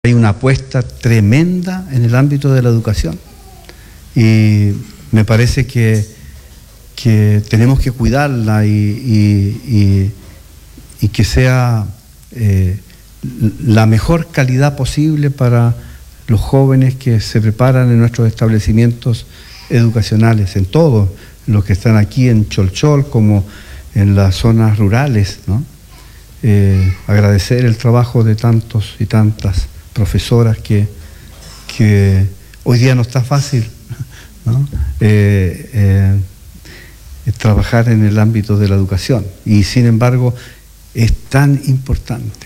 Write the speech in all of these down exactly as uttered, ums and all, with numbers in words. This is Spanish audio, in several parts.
Hay una apuesta tremenda en el ámbito de la educación y me parece que, que tenemos que cuidarla y, y, y, y que sea eh, la mejor calidad posible para los jóvenes que se preparan en nuestros establecimientos educacionales, en todos los que están aquí en Cholchol como en las zonas rurales, ¿no? Eh, agradecer el trabajo de tantos y tantas profesoras que, que hoy día no está fácil, ¿no? eh, eh, trabajar en el ámbito de la educación y sin embargo es tan importante.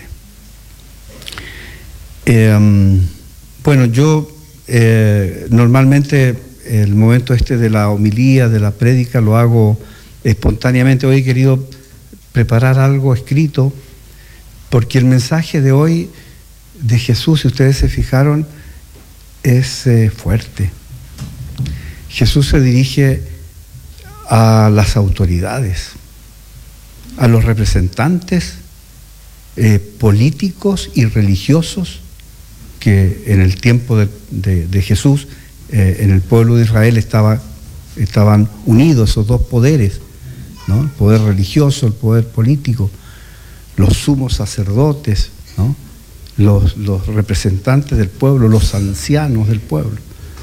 Eh, bueno, yo eh, normalmente el momento este de la homilía, de la prédica, lo hago espontáneamente. Hoy he querido preparar algo escrito porque el mensaje de hoy de Jesús, si ustedes se fijaron, es eh, fuerte. Jesús se dirige a las autoridades, a los representantes eh, políticos y religiosos que en el tiempo de, de, de Jesús, eh, en el pueblo de Israel estaba, estaban unidos esos dos poderes, ¿no? El poder religioso, el poder político, los sumos sacerdotes, ¿no? Los, los representantes del pueblo, los ancianos del pueblo.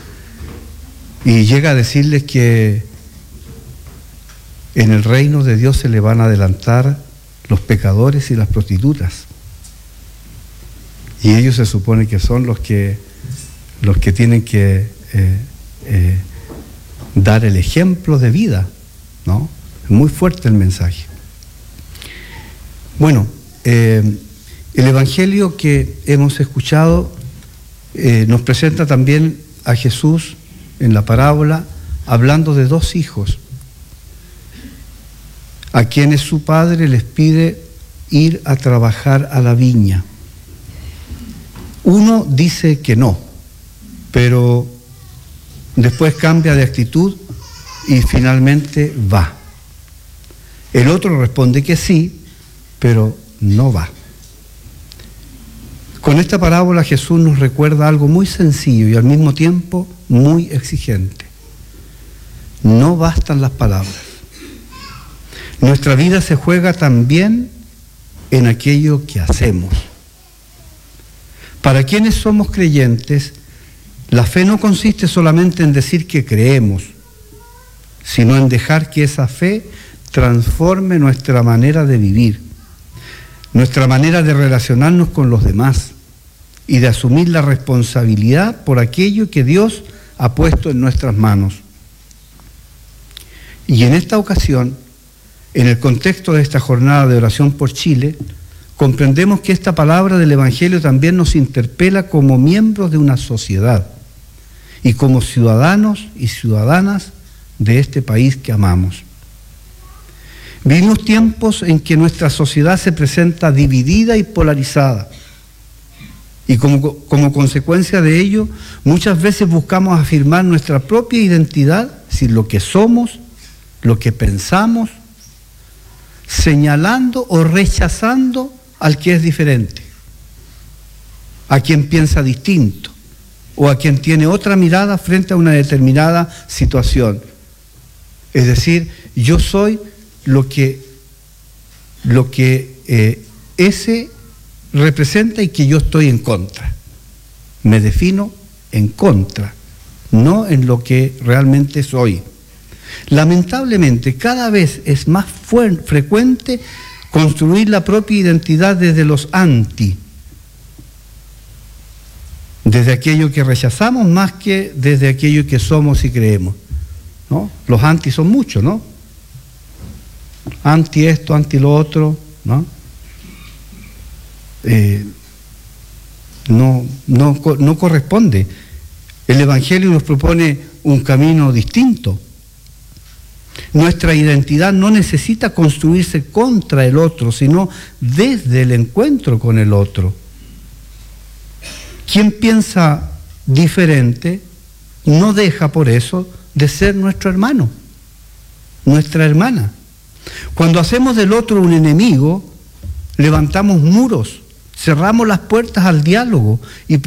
Y llega a decirles que en el reino de Dios se le van a adelantar los pecadores y las prostitutas. Y ellos se supone que son los que, los que tienen que eh, eh, dar el ejemplo de vida, ¿no? Es muy fuerte el mensaje. Bueno, eh, el Evangelio que hemos escuchado eh, nos presenta también a Jesús en la parábola hablando de dos hijos a quienes su padre les pide ir a trabajar a la viña. Uno dice que no, pero después cambia de actitud y finalmente va. El otro responde que sí, pero no va. Con esta parábola Jesús nos recuerda algo muy sencillo y al mismo tiempo muy exigente. No bastan las palabras. Nuestra vida se juega también en aquello que hacemos. Para quienes somos creyentes, la fe no consiste solamente en decir que creemos, sino en dejar que esa fe transforme nuestra manera de vivir, nuestra manera de relacionarnos con los demás y de asumir la responsabilidad por aquello que Dios ha puesto en nuestras manos. Y en esta ocasión, en el contexto de esta jornada de oración por Chile, comprendemos que esta palabra del Evangelio también nos interpela como miembros de una sociedad y como ciudadanos y ciudadanas de este país que amamos. Vivimos tiempos en que nuestra sociedad se presenta dividida y polarizada. Y como, como consecuencia de ello, muchas veces buscamos afirmar nuestra propia identidad, es decir, lo que somos, lo que pensamos, señalando o rechazando al que es diferente, a quien piensa distinto o a quien tiene otra mirada frente a una determinada situación. Es decir, yo soy lo que, lo que eh, ese representa y que yo estoy en contra. Me defino en contra, no en lo que realmente soy. Lamentablemente, cada vez es más frecuente construir la propia identidad desde los anti, desde aquello que rechazamos más que desde aquello que somos y creemos, ¿no? Los anti son muchos, ¿no? Anti esto, anti lo otro, ¿no? Eh, no, no, no corresponde. El Evangelio nos propone un camino distinto. Nuestra identidad no necesita construirse contra el otro, sino desde el encuentro con el otro. Quien piensa diferente no deja por eso de ser nuestro hermano, nuestra hermana. Cuando hacemos del otro un enemigo, levantamos muros, cerramos las puertas al diálogo y